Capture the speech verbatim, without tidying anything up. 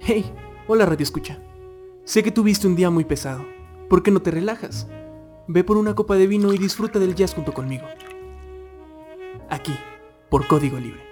Hey, hola Radio Escucha. Sé que tuviste un día muy pesado. ¿Por qué no te relajas? Ve por una copa de vino y disfruta del jazz junto conmigo. Aquí, por Código Libre.